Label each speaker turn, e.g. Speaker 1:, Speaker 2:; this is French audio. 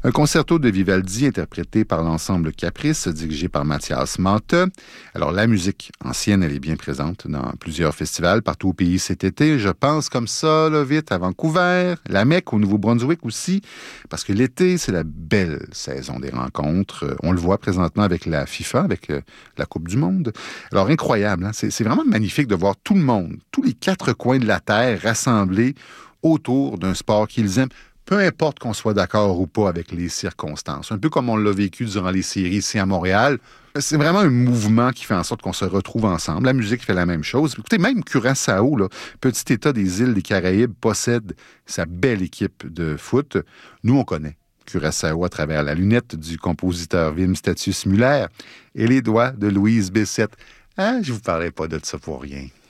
Speaker 1: Un concerto de Vivaldi interprété par l'ensemble Caprice, dirigé par Mathias Manta. Alors, la musique ancienne, elle est bien présente dans plusieurs festivals partout au pays cet été. Je pense comme ça, là, vite, à Vancouver, la Mecque, au Nouveau-Brunswick aussi, parce que l'été, c'est la belle saison des rencontres. On le voit présentement avec la FIFA, avec la Coupe du Monde. Alors, incroyable, hein? C'est vraiment magnifique de voir tout le monde, tous les quatre coins de la Terre rassemblés autour d'un sport qu'ils aiment. Peu importe qu'on soit d'accord ou pas avec les circonstances. Un peu comme on l'a vécu durant les séries ici à Montréal. C'est vraiment un mouvement qui fait en sorte qu'on se retrouve ensemble. La musique fait la même chose. Écoutez, même Curaçao, là, petit État des îles des Caraïbes, possède sa belle équipe de foot. Nous, on connaît Curaçao à travers la lunette du compositeur Wim Statius Muller et les doigts de Louise Bessette. Ah, je vous parlais pas de ça pour rien.